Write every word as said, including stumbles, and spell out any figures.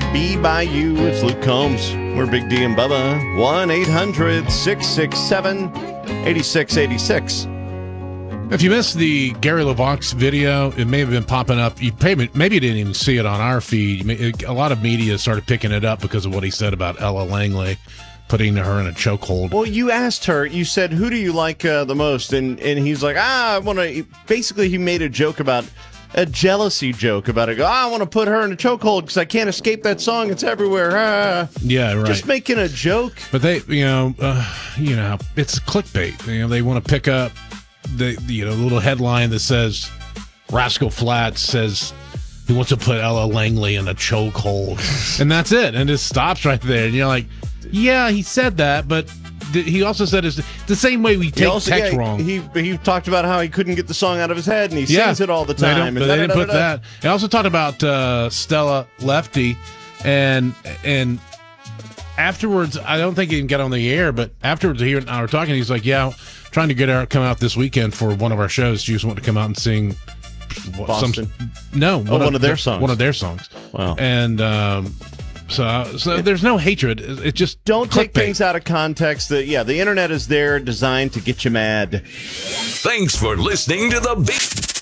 Be By You. It's Luke Combs. We're Big D and Bubba. one eight hundred six six seven eight six eight six. If you missed the Gary LeVox video, it may have been popping up. You maybe, maybe you didn't even see it on our feed. A lot of media started picking it up because of what he said about Ella Langley putting her in a chokehold. Well, you asked her, you said, who do you like uh, the most? And and he's like, ah, I want to. Basically, he made a joke about a jealousy joke about it. Go, ah, I want to put her in a chokehold because I can't escape that song. It's everywhere. Ah. Yeah, right. Just making a joke. But they, you know, uh, you know, it's clickbait. You know, they want to pick up the, the you know little headline that says Rascal Flatts says he wants to put Ella Langley in a chokehold, and that's it. And it stops right there. And you're like, yeah, he said that, but th- he also said it's the same way we take also, text yeah, wrong. He he talked about how he couldn't get the song out of his head, and he yeah. sings it all the They time. don't, but they didn't put that. He also talked about uh, Stella Lefty, and and afterwards, I don't think he can get on the air, but afterwards, he and I were talking. He's like, "Yeah, trying to get her come out this weekend for one of our shows. She just wanted to come out and sing." Boston. Some, no, oh, one, one of, of their songs. One of their songs. Wow. And um, so, so there's no hatred. It just don't take clickbait. things out of context. That yeah, the internet is there designed to get you mad. Thanks for listening to the Big